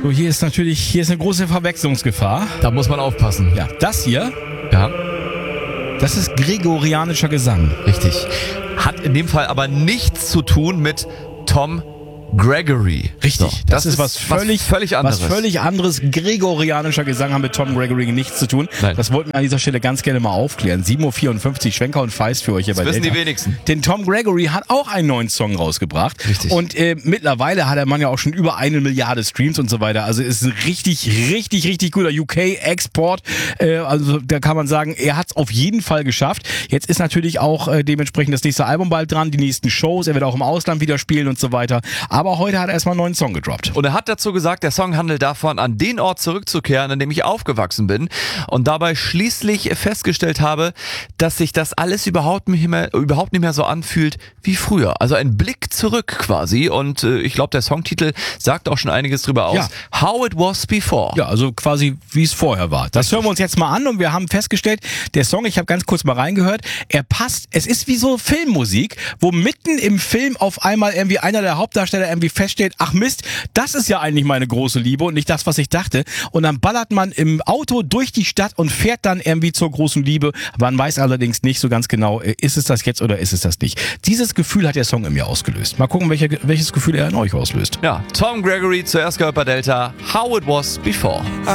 So, hier ist eine große Verwechslungsgefahr. Da muss man aufpassen. Ja, das hier, Ja, das ist gregorianischer Gesang. richtig. Hat in dem Fall aber nichts zu tun mit Tom Gregory. Richtig, So, das ist was völlig anderes. Was völlig anderes. Gregorianischer Gesang haben mit Tom Gregory nichts zu tun. Nein. Das wollten wir an dieser Stelle ganz gerne mal aufklären. 7.54 Uhr, Schwenker und Feist für euch hier Das bei wissen Delta. die wenigsten. Denn Tom Gregory hat auch einen neuen Song rausgebracht. Richtig. Und mittlerweile hat der Mann ja auch schon über 1 Milliarde Streams und so weiter. Also ist ein richtig guter UK-Export. Also da kann man sagen, er hat es auf jeden Fall geschafft. Jetzt ist natürlich auch dementsprechend das nächste Album bald dran, die nächsten Shows. Er wird auch im Ausland wieder spielen und so weiter. Aber heute hat er erstmal einen neuen Song gedroppt. Und er hat dazu gesagt, der Song handelt davon, an den Ort zurückzukehren, an dem ich aufgewachsen bin und dabei schließlich festgestellt habe, dass sich das alles überhaupt nicht mehr so anfühlt wie früher. Also ein Blick zurück quasi und ich glaube, der Songtitel sagt auch schon einiges drüber aus. Ja. How it was before. Ja, also quasi wie es vorher war. Das hören wir uns jetzt mal an und wir haben festgestellt, der Song, ich habe ganz kurz mal reingehört, er passt, es ist wie so Filmmusik, wo mitten im Film auf einmal irgendwie einer der Hauptdarsteller irgendwie feststellt, ach Mist, das ist ja eigentlich meine große Liebe und nicht das, was ich dachte. Und dann ballert man im Auto durch die Stadt und fährt dann irgendwie zur großen Liebe. Man weiß allerdings nicht so ganz genau, ist es das jetzt oder ist es das nicht. Dieses Gefühl hat der Song in mir ausgelöst. Mal gucken, welches Gefühl er in euch auslöst. Ja, Tom Gregory, zuerst gehört bei Delta, How it was before.